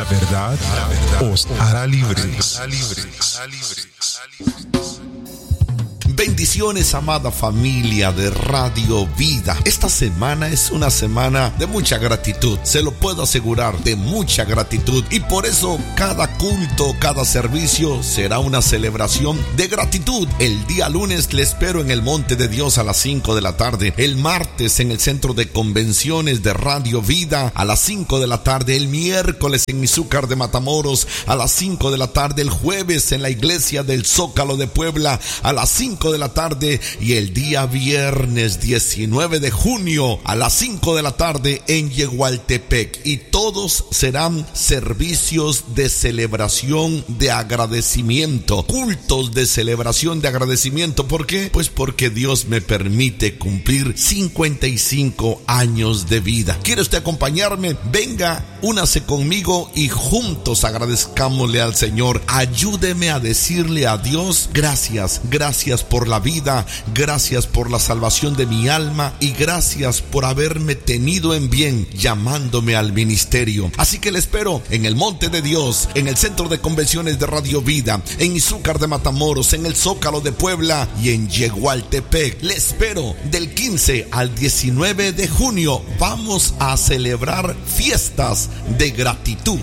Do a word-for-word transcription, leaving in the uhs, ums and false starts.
verdad, la verdad os hará libres. Bendiciones, amada familia de Radio Vida. Esta semana es una semana de mucha gratitud, se lo puedo asegurar, de mucha gratitud. Y por eso cada culto, cada servicio será una celebración de gratitud. El día lunes le espero en el Monte de Dios a las cinco de la tarde. El martes en el Centro de Convenciones de Radio Vida a las cinco de la tarde. El miércoles en Izúcar de Matamoros a las cinco de la tarde. El jueves en la iglesia del Zócalo de Puebla a las cinco de la tarde, y el día viernes diecinueve de junio a las cinco de la tarde en Yegualtepec. Y todos serán servicios de celebración de agradecimiento, cultos de celebración de agradecimiento. ¿Por qué? Pues porque Dios me permite cumplir cincuenta y cinco años de vida. ¿Quiere usted acompañarme? Venga, únase conmigo y juntos agradezcámosle al Señor. Ayúdeme a decirle a Dios: gracias, gracias por la vida, gracias por la salvación de mi alma y gracias por haberme tenido en bien llamándome al ministerio. Así que le espero en el Monte de Dios, en el Centro de Convenciones de Radio Vida, en Izúcar de Matamoros, en el Zócalo de Puebla y en Yegualtepec. Le espero del quince al diecinueve de junio. Vamos a celebrar fiestas de gratitud.